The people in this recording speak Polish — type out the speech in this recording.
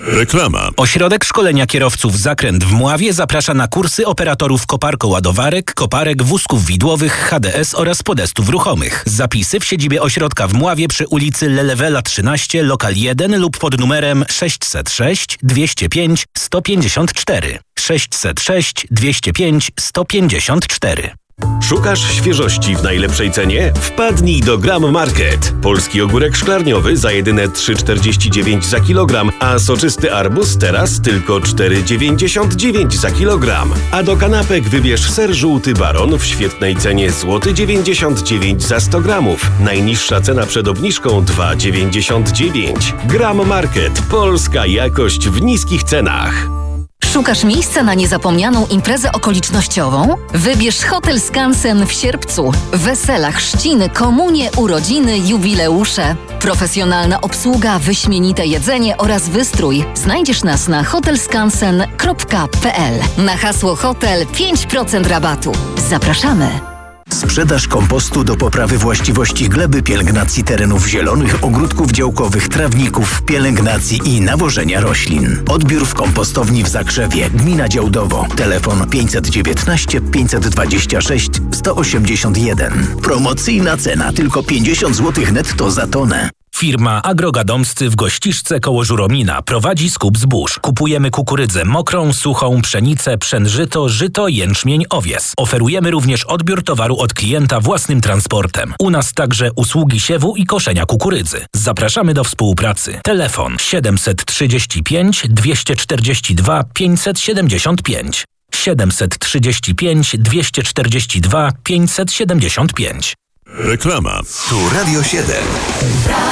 Reklama. Ośrodek Szkolenia Kierowców Zakręt w Mławie zaprasza na kursy operatorów koparkoładowarek, koparek, wózków widłowych, HDS oraz podestów ruchomych. Zapisy w siedzibie ośrodka w Mławie przy ulicy Lelewela 13, lokal 1 lub pod numerem 606 205 154. 606 205 154. Szukasz świeżości w najlepszej cenie? Wpadnij do Gram Market. Polski ogórek szklarniowy za jedyne 3,49 za kilogram, a soczysty arbuz teraz tylko 4,99 za kilogram. A do kanapek wybierz ser żółty Baron w świetnej cenie złoty 99 za 100 gramów. Najniższa cena przed obniżką 2,99. Gram Market. Polska jakość w niskich cenach. Szukasz miejsca na niezapomnianą imprezę okolicznościową? Wybierz Hotel Skansen w Sierpcu. Wesela, chrzciny, komunie, urodziny, jubileusze. Profesjonalna obsługa, wyśmienite jedzenie oraz wystrój. Znajdziesz nas na hotelskansen.pl. Na hasło hotel 5% rabatu. Zapraszamy! Sprzedaż kompostu do poprawy właściwości gleby, pielęgnacji terenów zielonych, ogródków działkowych, trawników, pielęgnacji i nawożenia roślin. Odbiór w kompostowni w Zakrzewie, gmina Działdowo. Telefon 519 526 181. Promocyjna cena tylko 50 zł netto za tonę. Firma Agrogadomscy w Gościszce koło Żuromina prowadzi skup zbóż. Kupujemy kukurydzę mokrą, suchą, pszenicę, pszenżyto, żyto, jęczmień, owies. Oferujemy również odbiór towaru od klienta własnym transportem. U nas także usługi siewu i koszenia kukurydzy. Zapraszamy do współpracy. Telefon 735 242 575. 735 242 575. Reklama. Tu Radio 7.